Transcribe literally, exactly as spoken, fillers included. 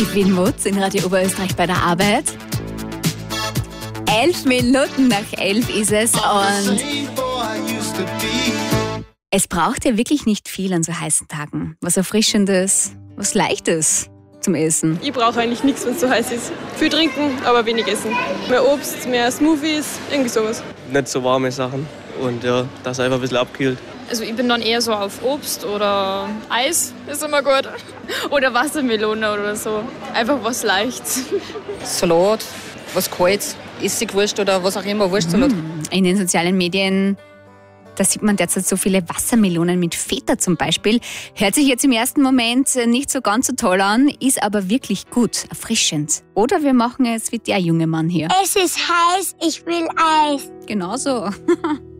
Ich bin Mutz in Radio Oberösterreich bei der Arbeit. Elf Minuten nach elf ist es und es braucht ja wirklich nicht viel an so heißen Tagen. Was Erfrischendes, was Leichtes zum Essen. Ich brauche eigentlich nichts, wenn es so heiß ist. Viel trinken, aber wenig essen. Mehr Obst, mehr Smoothies, irgendwie sowas. Nicht so warme Sachen und ja, das einfach ein bisschen abkühlt. Also ich bin dann eher so auf Obst oder Eis, ist immer gut. Oder Wassermelone oder so. Einfach was Leichtes. Salat, was Kaltes, Essigwurst oder was auch immer, Wurstsalat. In den sozialen Medien, da sieht man derzeit so viele Wassermelonen mit Feta zum Beispiel. Hört sich jetzt im ersten Moment nicht so ganz so toll an, ist aber wirklich gut, erfrischend. Oder wir machen es wie der junge Mann hier. Es ist heiß, ich will Eis. Genau so.